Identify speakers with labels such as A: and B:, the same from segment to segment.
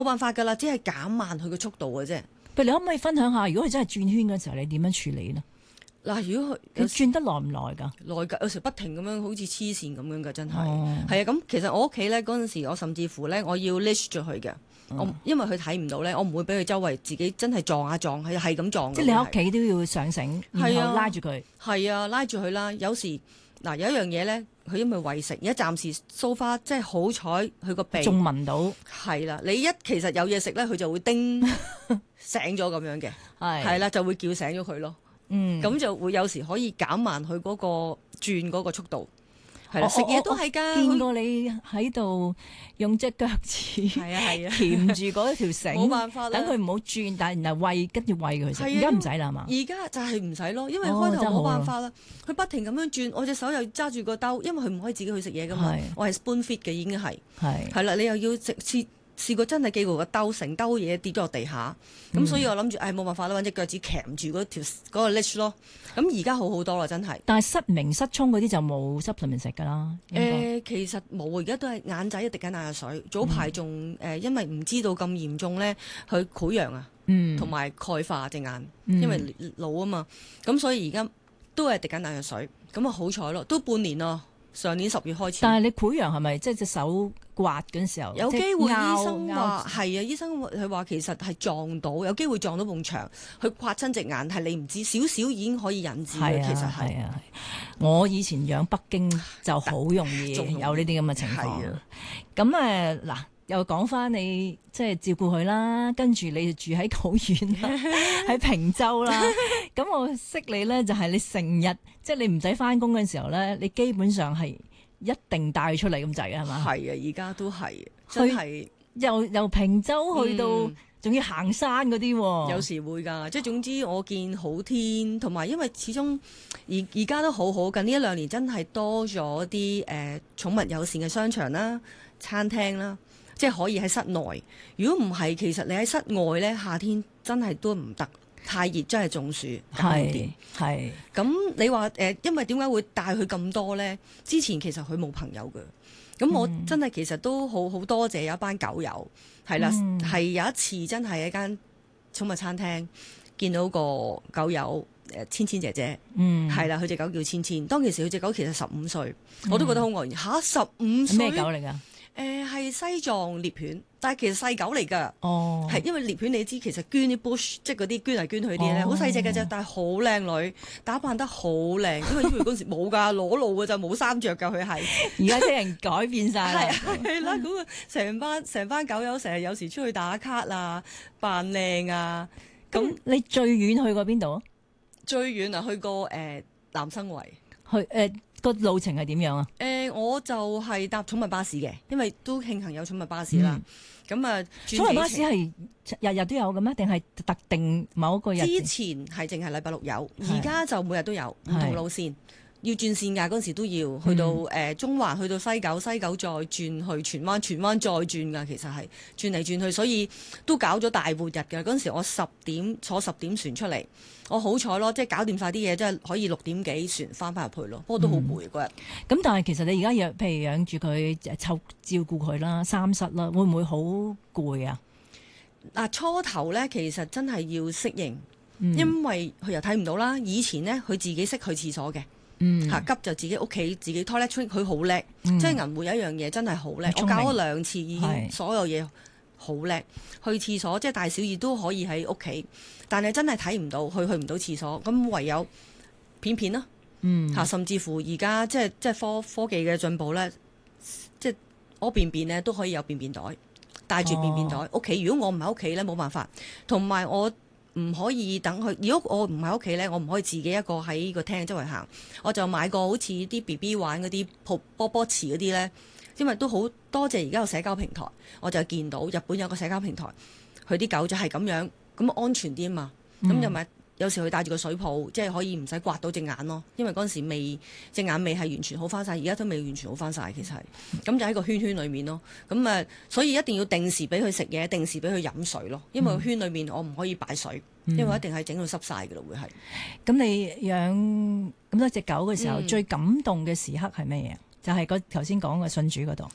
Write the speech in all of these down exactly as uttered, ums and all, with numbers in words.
A: 冇辦法㗎啦，只係減慢佢個速度嘅啫。
B: 譬如你可唔可以分享下，如果佢真係轉圈嘅時候，你點樣處理呢？
A: 嗱，如果佢
B: 你轉得耐唔耐㗎？
A: 耐㗎，有時不停咁樣好似黐線咁樣㗎，真係。
B: 哦
A: 係啊，咁其實我屋企咧嗰陣時，我甚至乎咧我要 leash 咗佢嘅。我因為佢睇唔到咧，我唔會俾佢周圍自己真係撞下撞，係係咁撞嘅。
B: 即係你喺屋企都要上繩，然後拉住佢。
A: 係啊，拉住佢啦。有時嗱有一樣嘢咧，佢因為餵食，而家暫時 so far 即係好彩，佢個鼻
B: 仲聞到。
A: 係啦，你一其實有嘢食咧，佢就會叮醒咗咁樣嘅，
B: 係
A: 係啦，就會叫醒咗佢咯。
B: 嗯，
A: 咁就會有時可以減慢佢嗰個轉嗰個速度。係啦，食嘢都係㗎。
B: 見過你喺度用隻腳趾
A: 係啊係啊，
B: 鉗住嗰條繩，
A: 冇辦法啦，
B: 等佢唔好轉，但係然後餵跟住餵佢食。而家唔使啦嘛。
A: 而家就係唔使咯，因為
B: 哦
A: 開頭冇辦法啦，佢不停咁樣轉，我隻手又揸住個兜，因為佢唔可以自己去食嘢㗎嘛。我係 spoon feed 嘅已經係
B: 係
A: 係啦，你又要食試試過真係幾個個兜成兜嘢跌咗落地下，咁、嗯、所以我諗住誒冇辦法啦，揾隻腳趾鉗住嗰條嗰、嗰個 leash 咯。咁而家好好多啦，真係。
B: 但係失明失聰嗰啲就冇 supplement 食㗎啦。
A: 誒、呃，其實冇，而家都係眼仔滴緊眼藥水。早排仲誒，因為唔知道咁嚴重咧，佢潰瘍啊，同埋鈣化隻眼，因為老啊嘛，咁所以而家都係滴緊眼藥水。咁啊好彩咯，都半年咯。上年十月開始，
B: 但係你潰瘍係咪即係隻手刮嗰陣時候？
A: 有機會醫生話係啊，醫生佢話其實係撞到，有機會撞到埲牆，佢刮親隻眼係你唔知，少少已經可以引致嘅。其實係啊，
B: 我以前養北京就好容易有呢啲咁嘅情況。咁誒嗱。又講翻你即係照顧佢啦，跟住你就住喺好遠啦，喺平洲啦。咁我識你咧，就係你成日即係你唔使翻工嘅時候咧，你基本上係一定帶佢出嚟咁滯嘅係嘛？
A: 係啊，而家都係，真係
B: 由由平洲去到仲、嗯、要行山嗰啲。
A: 有時會㗎，即係總之我見好天，同埋因為始終而而家都好好，近呢一兩年真係多咗啲誒寵物友善嘅商場啦、餐廳啦。即係可以喺室內，如果唔係，其實你喺室外咧，夏天真係都唔得，太熱真係中暑。
B: 係係。
A: 咁你話誒、呃，因為點解會帶佢咁多咧？之前其實佢冇朋友嘅，咁我真係其實都好好多謝有一班狗友，係啦，係、嗯、有一次真係一間寵物餐廳見到個狗友誒千千姐姐，嗯，係啦，佢隻狗叫千千，當其時佢隻狗其實十五歲，我都覺得好愕然嚇，十五歲
B: 咩狗嚟㗎？
A: 誒係、呃、西藏獵犬，但係其實細狗嚟㗎。哦，係因為獵犬你知其實捐啲 bush，即係嗰啲捐嚟捐去啲咧，好細隻嘅啫，但係好靚女，打扮得好靚。因為因為嗰時冇㗎，裸露㗎就冇衫着㗎，佢係。
B: 而家啲人改變晒啦。
A: 係啦，咁啊成班成班狗友成日有時出去打卡啊，扮靚啊。
B: 咁你最遠去過邊度啊？
A: 最遠啊，去過誒、呃、南生圍。
B: 去誒。呃個路程係點樣啊？
A: 誒、呃，我就係搭寵物巴士嘅，因為都慶幸有寵物巴士啦。咁、嗯、啊，
B: 寵物巴士係日日都有嘅咩？定係特定某一個日？之
A: 前係淨係禮拜六有，而家就每日都有唔同路線。要轉線㗎，嗰陣時都要去到誒、嗯呃、中環，去到西九，西九再轉去荃灣，荃灣再轉㗎。其實係轉嚟轉去，所以都搞咗大半日㗎。嗰陣時我十點坐十點船出嚟，我好彩咯，即係搞掂晒啲嘢，即係可以六點幾船翻返入去咯。不過都好攰嗰日。咁、
B: 嗯、但係其實你而家養，譬如養住佢，湊照顧佢啦，三室啦，會唔會好攰啊？
A: 嗱，初頭咧其實真係要適應，
B: 嗯、
A: 因為佢又睇唔到啦。以前咧佢自己識去廁所嘅。嗯，嚇急就自己屋企自己 toilet train，佢好叻，即係銀匯有一樣嘢真係好叻。我教咗兩次已經所有嘢好叻，去廁所即係大小二都可以喺屋企，但係真係睇唔到，去去唔到廁所，咁唯有片片啦。嗯，嚇甚至乎而家即係即係科科技嘅進步咧，即係屙便便咧都可以有便便袋，帶住便便袋屋企。如果我唔喺屋企咧冇辦法，同埋我。唔可以等佢。如果我唔喺屋企咧，我唔可以自己一個喺個廳周圍行。我就買個好似啲 B B 玩嗰啲波波池嗰啲咧，因為都好多謝而家有社交平台，我就見到日本有個社交平台，佢啲狗就係咁樣，咁安全啲啊嘛。咁又咪有時佢帶住個水泡，即係可以唔使刮到隻眼咯。因為嗰陣時未隻眼未係完全好翻晒，而家都未完全好翻晒。其實係咁就喺個圈圈裡面咯。咁誒，所以一定要定時俾佢食嘢，定時俾佢飲水咯。因為個圈裡面我唔可以擺水。因為一定係整到濕晒嘅咯，會係。咁
B: 你養咁多隻狗嘅時候，嗯、最感動嘅時刻係咩嘢？就係嗰頭先講嘅信主嗰度。
A: 誒、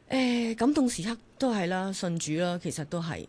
A: 誒感動時刻都係啦，信主啦，其實都係